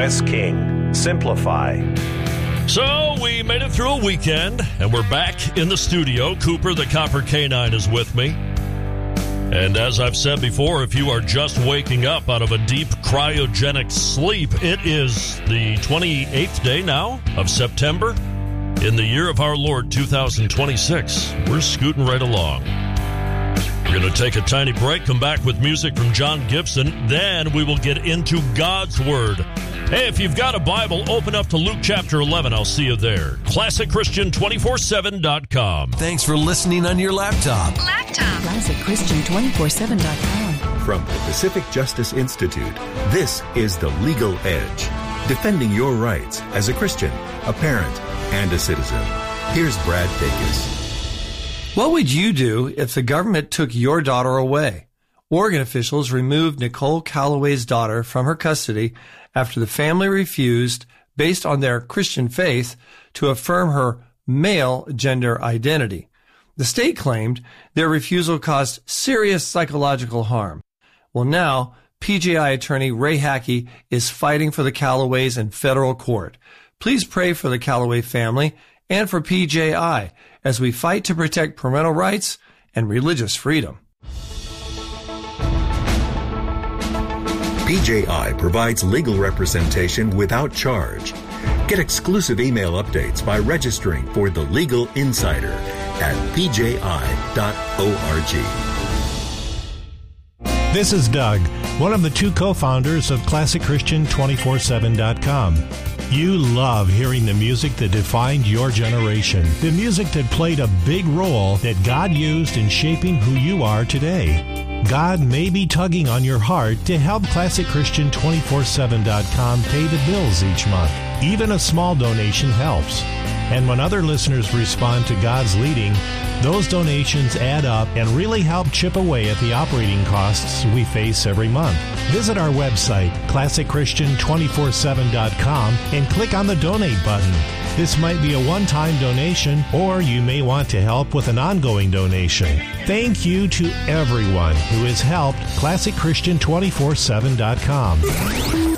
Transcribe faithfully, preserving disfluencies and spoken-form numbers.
Wes King. Simplify. So we made it through a weekend, and we're back in the studio. Cooper, the Copper Canine, is with me. And as I've said before, if you are just waking up out of a deep cryogenic sleep, it is the twenty-eighth day now of September in the year of our Lord two thousand twenty-six. We're scooting right along. We're going to take a tiny break, come back with music from John Gibson, then we will get into God's Word. Hey, if you've got a Bible, open up to Luke chapter eleven. I'll see you there. Classic Christian two four seven dot com. Thanks for listening on your laptop. Laptop. Classic Christian two four seven dot com. From the Pacific Justice Institute, this is The Legal Edge, defending your rights as a Christian, a parent, and a citizen. Here's Brad Dacus. What would you do if the government took your daughter away? Oregon officials removed Nicole Calloway's daughter from her custody after the family refused, based on their Christian faith, to affirm her male gender identity. The state claimed their refusal caused serious psychological harm. Well, now, P J I attorney Ray Hackey is fighting for the Callaways in federal court. Please pray for the Callaway family and for P J I as we fight to protect parental rights and religious freedom. P J I provides legal representation without charge. Get exclusive email updates by registering for The Legal Insider at p j i dot org. This is Doug, one of the two co-founders of Classic Christian two four seven dot com. You love hearing the music that defined your generation, the music that played a big role that God used in shaping who you are today. God may be tugging on your heart to help Classic Christian two four seven dot com pay the bills each month. Even a small donation helps. And when other listeners respond to God's leading, those donations add up and really help chip away at the operating costs we face every month. Visit our website, classic christian two four seven dot com, and click on the donate button. This might be a one-time donation, or you may want to help with an ongoing donation. Thank you to everyone who has helped classic christian two four seven dot com.